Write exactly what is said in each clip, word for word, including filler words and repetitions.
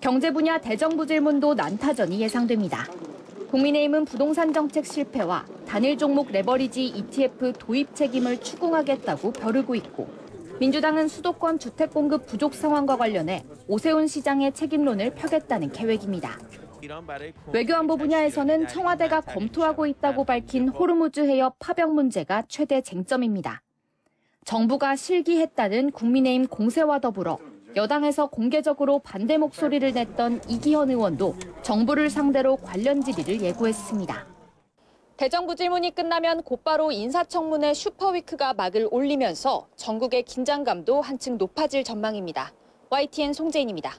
경제 분야 대정부 질문도 난타전이 예상됩니다. 국민의힘은 부동산 정책 실패와 단일 종목 레버리지 이티에프 도입 책임을 추궁하겠다고 벼르고 있고, 민주당은 수도권 주택 공급 부족 상황과 관련해 오세훈 시장의 책임론을 펴겠다는 계획입니다. 외교안보 분야에서는 청와대가 검토하고 있다고 밝힌 호르무즈 해협 파병 문제가 최대 쟁점입니다. 정부가 실기했다는 국민의힘 공세와 더불어 여당에서 공개적으로 반대 목소리를 냈던 이기현 의원도 정부를 상대로 관련 질의를 예고했습니다. 대정부 질문이 끝나면 곧바로 인사청문회 슈퍼위크가 막을 올리면서 전국의 긴장감도 한층 높아질 전망입니다. 와이티엔 송재인입니다.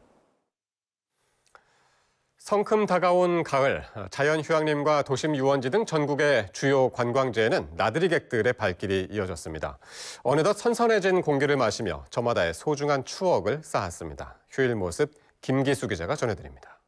성큼 다가온 가을, 자연휴양림과 도심 유원지 등 전국의 주요 관광지에는 나들이객들의 발길이 이어졌습니다. 어느덧 선선해진 공기를 마시며 저마다의 소중한 추억을 쌓았습니다. 휴일 모습 김기수 기자가 전해드립니다.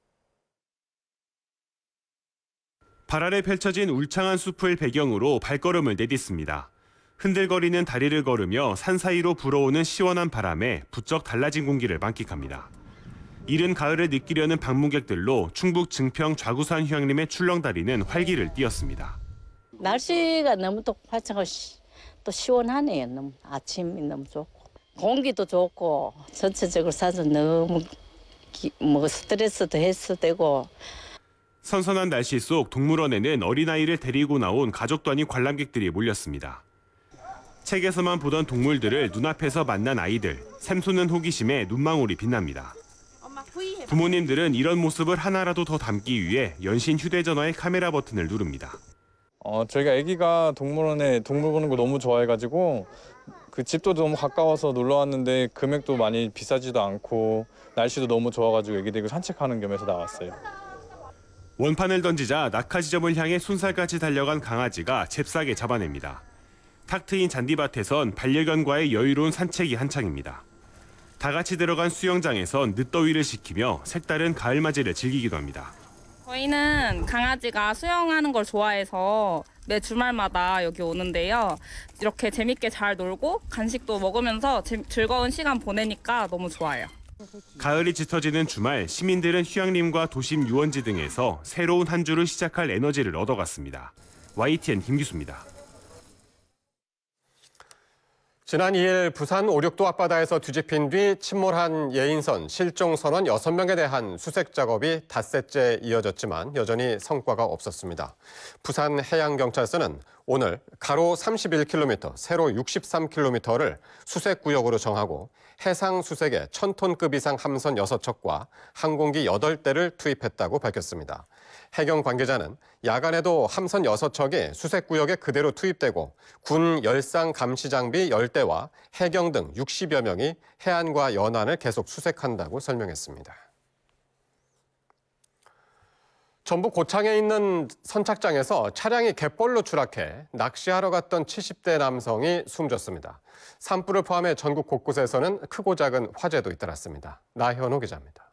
발 아래 펼쳐진 울창한 숲을 배경으로 발걸음을 내딛습니다. 흔들거리는 다리를 걸으며 산 사이로 불어오는 시원한 바람에 부쩍 달라진 공기를 만끽합니다. 이른 가을을 느끼려는 방문객들로 충북 증평 좌구산 휴양림의 출렁다리는 활기를 띠었습니다. 날씨가 너무 또 화창하고 또 시원하네요. 너무 아침이 너무 좋고 공기도 좋고 전체적으로 사서 너무 기, 뭐 스트레스도 해소되고. 선선한 날씨 속 동물원에는 어린아이를 데리고 나온 가족도 아닌 관람객들이 몰렸습니다. 책에서만 보던 동물들을 눈앞에서 만난 아이들, 샘솟는 호기심에 눈망울이 빛납니다. 부모님들은 이런 모습을 하나라도 더 담기 위해 연신 휴대전화의 카메라 버튼을 누릅니다. 어, 저희가 아기가 동물원에 동물 보는 거 너무 좋아해가지고 그 집도 너무 가까워서 놀러 왔는데 금액도 많이 비싸지도 않고 날씨도 너무 좋아가지고 아기 데리고 산책하는 겸해서 나왔어요. 원판을 던지자 낙하 지점을 향해 순살같이 달려간 강아지가 잽싸게 잡아냅니다. 탁 트인 잔디밭에선 반려견과의 여유로운 산책이 한창입니다. 다 같이 들어간 수영장에선 늦더위를 식히며 색다른 가을맞이를 즐기기도 합니다. 저희는 강아지가 수영하는 걸 좋아해서 매 주말마다 여기 오는데요. 이렇게 재밌게 잘 놀고 간식도 먹으면서 즐거운 시간 보내니까 너무 좋아요. 가을이 짙어지는 주말, 시민들은 휴양림과 도심 유원지 등에서 새로운 한 주를 시작할 에너지를 얻어갔습니다. 와이티엔 김기수입니다. 지난 이 일 부산 오륙도 앞바다에서 뒤집힌 뒤 침몰한 예인선 실종 선원 여섯 명에 대한 수색 작업이 닷새째 이어졌지만 여전히 성과가 없었습니다. 부산 해양경찰서는 오늘 가로 삼십일 킬로미터, 세로 육십삼 킬로미터를 수색구역으로 정하고 해상 수색에 천 톤급 이상 함선 여섯 척과 항공기 여덟 대를 투입했다고 밝혔습니다. 해경 관계자는 야간에도 함선 여섯 척이 수색구역에 그대로 투입되고 군 열상 감시 장비 열 대와 해경 등 육십여 명이 해안과 연안을 계속 수색한다고 설명했습니다. 전북 고창에 있는 선착장에서 차량이 갯벌로 추락해 낚시하러 갔던 칠십 대 남성이 숨졌습니다. 산불을 포함해 전국 곳곳에서는 크고 작은 화재도 잇따랐습니다. 나현호 기자입니다.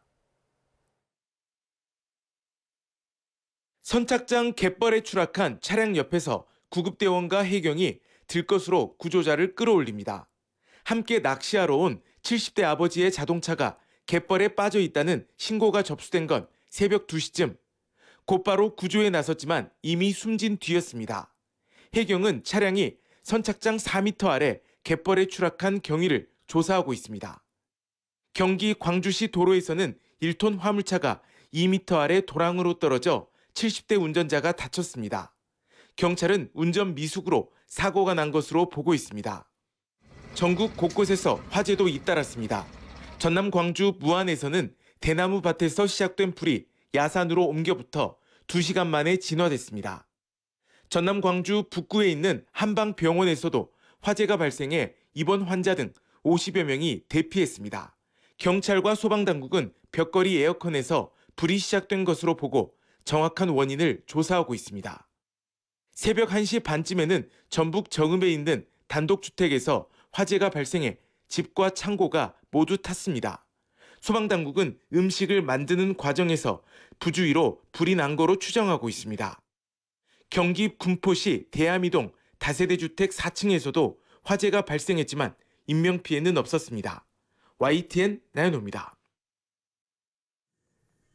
선착장 갯벌에 추락한 차량 옆에서 구급대원과 해경이 들것으로 구조자를 끌어올립니다. 함께 낚시하러 온 칠십 대 아버지의 자동차가 갯벌에 빠져 있다는 신고가 접수된 건 새벽 두 시쯤. 곧바로 구조에 나섰지만 이미 숨진 뒤였습니다. 해경은 차량이 선착장 사 미터 아래 갯벌에 추락한 경위를 조사하고 있습니다. 경기 광주시 도로에서는 일 톤 화물차가 이 미터 아래 도랑으로 떨어져 칠십 대 운전자가 다쳤습니다. 경찰은 운전 미숙으로 사고가 난 것으로 보고 있습니다. 전국 곳곳에서 화재도 잇따랐습니다. 전남 광주 무안에서는 대나무 밭에서 시작된 불이 야산으로 옮겨붙어 두 시간 만에 진화됐습니다. 전남 광주 북구에 있는 한방병원에서도 화재가 발생해 입원 환자 등 오십여 명이 대피했습니다. 경찰과 소방당국은 벽걸이 에어컨에서 불이 시작된 것으로 보고 정확한 원인을 조사하고 있습니다. 새벽 한 시 반쯤에는 전북 정읍에 있는 단독주택에서 화재가 발생해 집과 창고가 모두 탔습니다. 소방당국은 음식을 만드는 과정에서 부주의로 불이 난 거로 추정하고 있습니다. 경기 군포시 대암이동 다세대 주택 사 층에서도 화재가 발생했지만 인명피해는 없었습니다. 와이티엔 나연호입니다.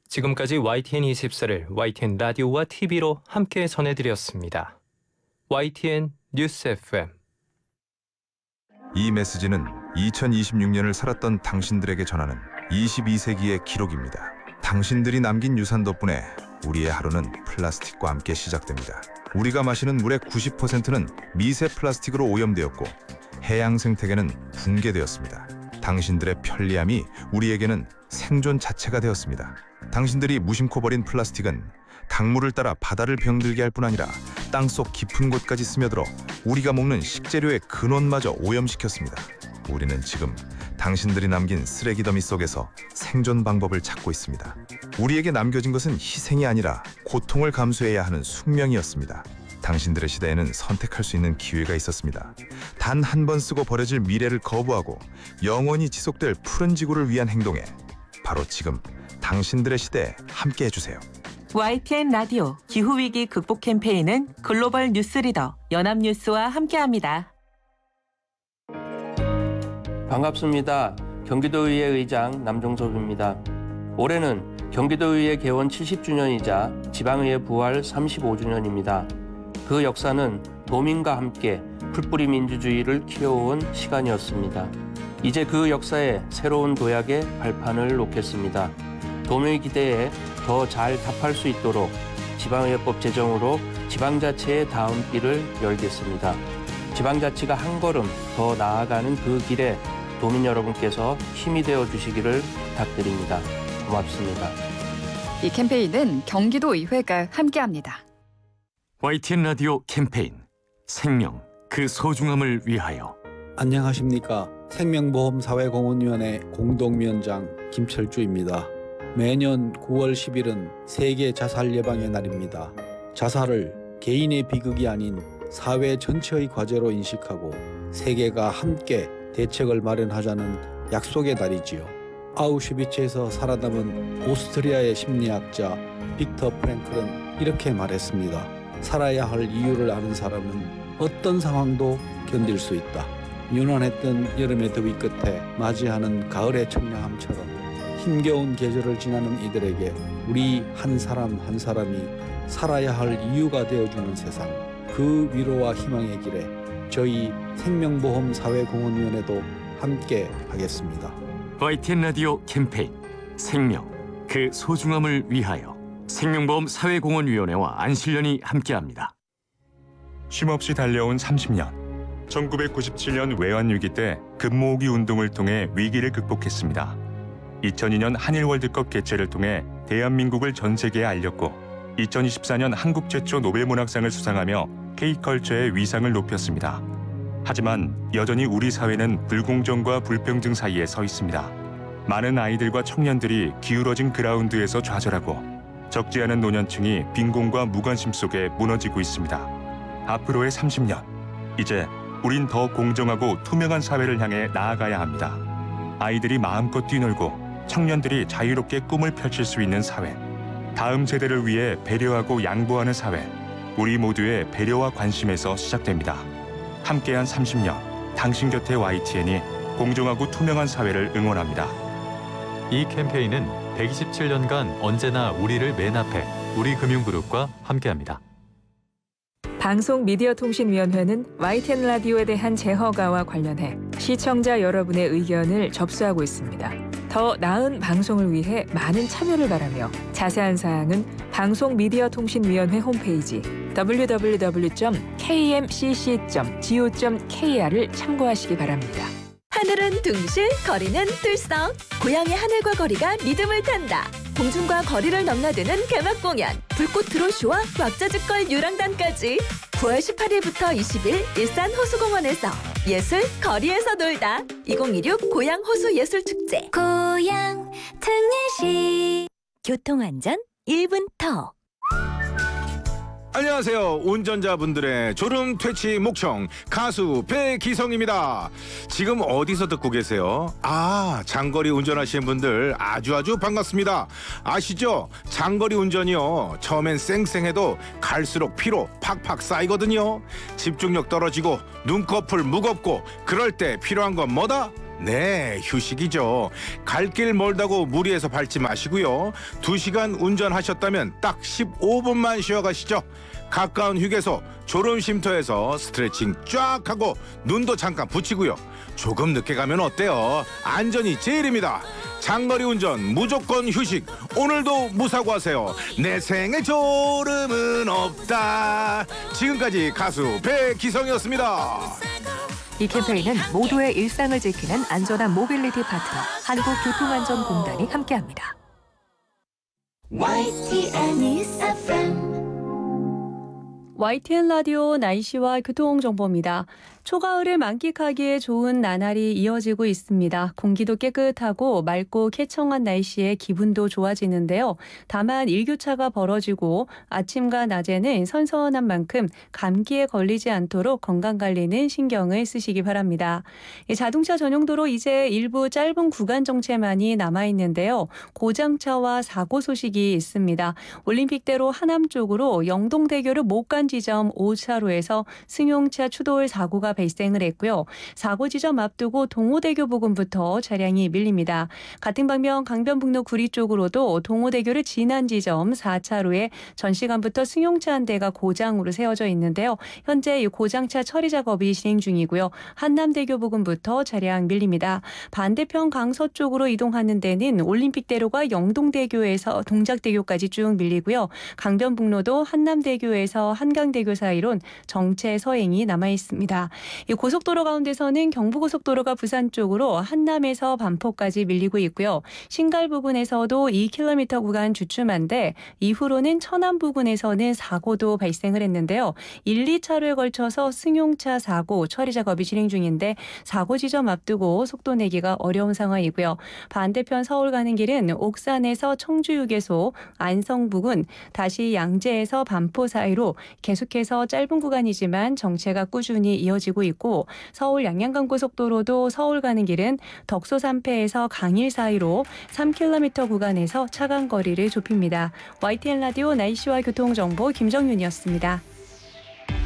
지금까지 와이티엔 이십사를 와이티엔 라디오와 티비로 함께 전해드렸습니다. 와이티엔 뉴스 에프엠. 이 메시지는 이천이십육 년을 살았던 당신들에게 전하는 이십이 세기의 기록입니다. 당신들이 남긴 유산 덕분에 우리의 하루는 플라스틱과 함께 시작됩니다. 우리가 마시는 물의 구십 퍼센트는 미세 플라스틱으로 오염되었고 해양 생태계는 붕괴되었습니다. 당신들의 편리함이 우리에게는 생존 자체가 되었습니다. 당신들이 무심코 버린 플라스틱은 강물을 따라 바다를 병들게 할 뿐 아니라 땅속 깊은 곳까지 스며들어 우리가 먹는 식재료의 근원마저 오염시켰습니다. 우리는 지금 당신들이 남긴 쓰레기 더미 속에서 생존 방법을 찾고 있습니다. 우리에게 남겨진 것은 희생이 아니라 고통을 감수해야 하는 숙명이었습니다. 당신들의 시대에는 선택할 수 있는 기회가 있었습니다. 단 한 번 쓰고 버려질 미래를 거부하고 영원히 지속될 푸른 지구를 위한 행동에 바로 지금 당신들의 시대에 함께 해주세요. 와이티엔 라디오 기후위기 극복 캠페인은 글로벌 뉴스리더 연합뉴스와 함께합니다. 반갑습니다. 경기도의회 의장 남종섭입니다. 올해는 경기도의회 개원 칠십 주년이자 지방의회 부활 삼십오 주년입니다. 그 역사는 도민과 함께 풀뿌리 민주주의를 키워온 시간이었습니다. 이제 그 역사에 새로운 도약의 발판을 놓겠습니다. 도민의 기대에 더 잘 답할 수 있도록 지방의회법 제정으로 지방자치의 다음 길을 열겠습니다. 지방자치가 한 걸음 더 나아가는 그 길에 도민 여러분께서 힘이 되어 주시기를 부탁드립니다. 고맙습니다. 이 캠페인은 경기도의회가 함께합니다. 와이티엔 라디오 캠페인 생명 그 소중함을 위하여. 안녕하십니까. 생명보험사회공헌위원회 공동위원장 김철주입니다. 매년 구월 십일은 세계 자살 예방의 날입니다. 자살을 개인의 비극이 아닌 사회 전체의 과제로 인식하고 세계가 함께 대책을 마련하자는 약속의 날이지요. 아우슈비츠에서 살아남은 오스트리아의 심리학자 빅터 프랭클은 이렇게 말했습니다. 살아야 할 이유를 아는 사람은 어떤 상황도 견딜 수 있다. 유난했던 여름의 더위 끝에 맞이하는 가을의 청량함처럼 힘겨운 계절을 지나는 이들에게 우리 한 사람 한 사람이 살아야 할 이유가 되어주는 세상, 그 위로와 희망의 길에 저희 생명보험사회공헌위원회도 함께 하겠습니다. 와이티엔 라디오 캠페인 생명 그 소중함을 위하여 생명보험사회공헌위원회와 안실련이 함께합니다. 쉼없이 달려온 삼십 년. 천구백구십칠 년 외환위기 때 금모으기 운동을 통해 위기를 극복했습니다. 이천이 년 한일 월드컵 개최를 통해 대한민국을 전 세계에 알렸고 이천이십사 년 한국 최초 노벨문학상을 수상하며 K컬처의 위상을 높였습니다. 하지만 여전히 우리 사회는 불공정과 불평등 사이에 서 있습니다. 많은 아이들과 청년들이 기울어진 그라운드에서 좌절하고 적지 않은 노년층이 빈곤과 무관심 속에 무너지고 있습니다. 앞으로의 삼십 년, 이제 우린 더 공정하고 투명한 사회를 향해 나아가야 합니다. 아이들이 마음껏 뛰놀고 청년들이 자유롭게 꿈을 펼칠 수 있는 사회, 다음 세대를 위해 배려하고 양보하는 사회, 우리 모두의 배려와 관심에서 시작됩니다. 함께한 삼십 년, 당신 곁에 와이티엔이 공정하고 투명한 사회를 응원합니다. 이 캠페인은 백이십칠 년간 언제나 우리를 맨 앞에 우리금융그룹과 함께합니다. 방송미디어통신위원회는 와이티엔 라디오에 대한 재허가와 관련해 시청자 여러분의 의견을 접수하고 있습니다. 더 나은 방송을 위해 많은 참여를 바라며 자세한 사항은 방송미디어통신위원회 홈페이지 더블유 더블유 더블유 점 케이엠씨씨 점 지오 점 케이알을 참고하시기 바랍니다. 하늘은 둥실, 거리는 뚫썩. 고향의 하늘과 거리가 리듬을 탄다. 공중과 거리를 넘나드는 개막 공연. 불꽃 드로쇼와 왁자지껄 유랑단까지. 구월 십팔일부터 이십일 일산 호수공원에서 예술 거리에서 놀다. 이천이십육 고양 호수 예술축제. 고양 특례시. 교통안전 일 분 더. 안녕하세요. 운전자분들의 졸음 퇴치 목청 가수 배기성입니다. 지금 어디서 듣고 계세요? 아, 장거리 운전하시는 분들 아주 아주 반갑습니다. 아시죠? 장거리 운전이요, 처음엔 쌩쌩해도 갈수록 피로 팍팍 쌓이거든요. 집중력 떨어지고 눈꺼풀 무겁고 그럴 때 필요한 건 뭐다? 네, 휴식이죠. 갈 길 멀다고 무리해서 밟지 마시고요. 두 시간 운전하셨다면 딱 십오 분만 쉬어가시죠. 가까운 휴게소, 졸음쉼터에서 스트레칭 쫙 하고 눈도 잠깐 붙이고요. 조금 늦게 가면 어때요? 안전이 제일입니다. 장거리 운전 무조건 휴식. 오늘도 무사고하세요. 내 생에 졸음은 없다. 지금까지 가수 백기성이었습니다. 이 캠페인은 모두의 일상을 지키는 안전한 모빌리티 파트너 한국교통안전공단이 함께합니다. 와이티엔 News 에프엠 와이티엔 라디오 날씨와 교통정보입니다. 초가을을 만끽하기에 좋은 나날이 이어지고 있습니다. 공기도 깨끗하고 맑고 쾌청한 날씨에 기분도 좋아지는데요. 다만 일교차가 벌어지고 아침과 낮에는 선선한 만큼 감기에 걸리지 않도록 건강관리는 신경을 쓰시기 바랍니다. 자동차 전용도로 이제 일부 짧은 구간 정체만이 남아있는데요. 고장차와 사고 소식이 있습니다. 올림픽대로 하남 쪽으로 영동대교를 못 간 지점 오 차로에서 승용차 추돌 사고가 발생을 했고요. 사고 지점 앞두고 동호대교 부근부터 차량이 밀립니다. 같은 방면 강변북로 구리 쪽으로도 동호대교를 지난 지점 사 차로에 전 시간부터 승용차 한 대가 고장으로 세워져 있는데요. 현재 고장차 처리 작업이 진행 중이고요. 한남대교 부근부터 차량 밀립니다. 반대편 강서 쪽으로 이동하는 데는 올림픽대로가 영동대교에서 동작대교까지 쭉 밀리고요. 강변북로도 한남대교에서 한강대교 사이론 정체 서행이 남아 있습니다. 이 고속도로 가운데서는 경부고속도로가 부산 쪽으로 한남에서 반포까지 밀리고 있고요. 신갈 부근에서도 이 킬로미터 구간 주춤한데 이후로는 천안 부근에서는 사고도 발생을 했는데요. 일, 이 차로에 걸쳐서 승용차 사고 처리 작업이 진행 중인데 사고 지점 앞두고 속도 내기가 어려운 상황이고요. 반대편 서울 가는 길은 옥산에서 청주휴게소, 안성 부근, 다시 양재에서 반포 사이로 계속해서 짧은 구간이지만 정체가 꾸준히 이어지고 있고 서울 양양간고속도로도 서울 가는 길은 덕소 삼패에서 강일 사이로 삼 킬로미터 구간에서 차간 거리를 좁힙니다. 와이티엔 라디오 날씨와 교통정보 김정윤이었습니다.